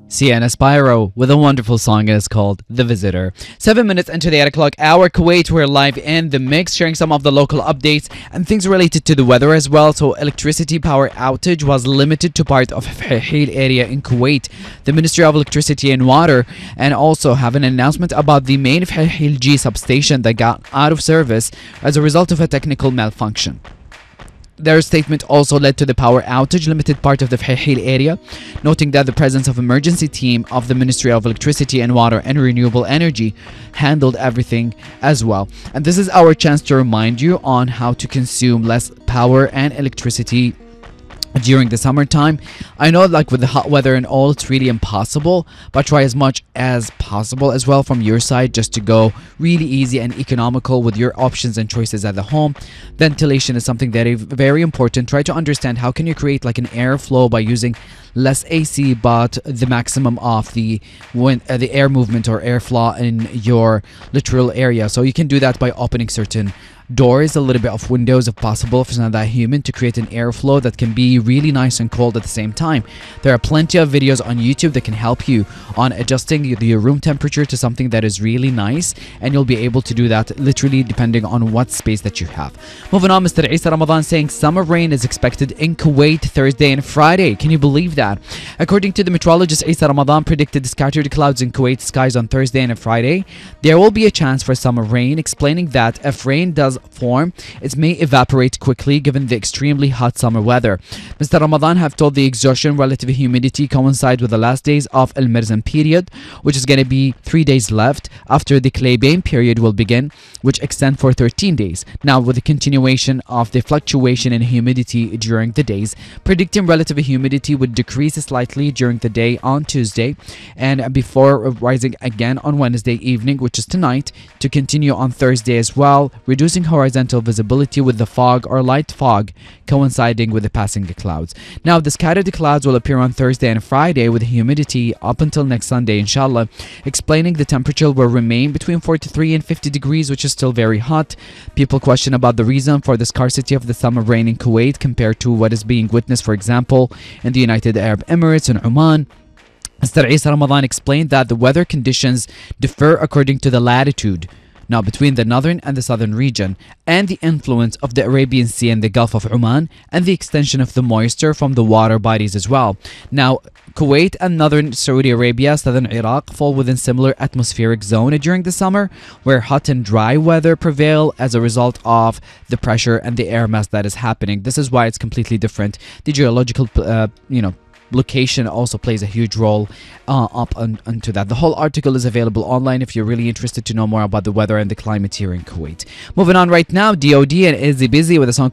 Sienna Spyro with a wonderful song and it's called The Visitor. 7 minutes into the 8 o'clock hour, Kuwait, we're live in the mix, sharing some of the local updates and things related to the weather as well. So, electricity power outage was limited to part of Hil area in Kuwait. The Ministry of Electricity and Water and also have an announcement about the main Hil G substation that got out of service as a result of a technical malfunction. Their statement also led to the power outage, limited part of the Fahil area, noting that the presence of emergency team of the Ministry of Electricity and Water and Renewable Energy handled everything as well. And this is our chance to remind you on how to consume less power and electricity during the summertime. I know, like with the hot weather and all, it's really impossible, but try as much as possible as well from your side just to go really easy and economical with your options and choices at the home. Ventilation is something that is very important. Try to understand how can you create like an airflow by using less AC but the maximum of the air movement or airflow in your literal area. So you can do that by opening certain doors, a little bit of windows if possible, if it's not that humid, to create an airflow that can be really nice and cold at the same time. There are plenty of videos on YouTube that can help you on adjusting your room temperature to something that is really nice, and you'll be able to do that literally depending on what space that you have. Moving on, Mr. Isa Ramadan saying summer rain is expected in Kuwait Thursday and Friday. Can you believe that? According to the meteorologist, Isa Ramadan predicted scattered clouds in Kuwait skies on Thursday and Friday. There will be a chance for summer rain, explaining that if rain does form, it may evaporate quickly given the extremely hot summer weather. Mr. Ramadan have told the exhaustion relative humidity coincide with the last days of Al Mirzan period, which is going to be 3 days left after the Claybain period will begin, which extend for 13 days. Now, with the continuation of the fluctuation in humidity during the days, predicting relative humidity would decrease slightly during the day on Tuesday and before rising again on Wednesday evening, which is tonight, to continue on Thursday as well, reducing horizontal visibility with the fog or light fog coinciding with the passing clouds. Now, the scattered clouds will appear on Thursday and Friday with humidity up until next Sunday, inshallah, explaining the temperature will remain between 43 and 50 degrees, which is still very hot. People question about the reason for the scarcity of the summer rain in Kuwait compared to what is being witnessed, for example, in the United Arab Emirates and Oman. Mr. Isa Ramadan explained that the weather conditions differ according to the latitude, now between the northern and the southern region, and the influence of the Arabian Sea and the Gulf of Oman, and the extension of the moisture from the water bodies as well. Now, Kuwait and northern Saudi Arabia, southern Iraq fall within similar atmospheric zone during the summer, where hot and dry weather prevail as a result of the pressure and the air mass that is happening. This is why it's completely different. The geological, location also plays a huge role onto that. The whole article is available online if you're really interested to know more about the weather and the climate here in Kuwait. Moving on right now, DOD and Izzy Busy with a song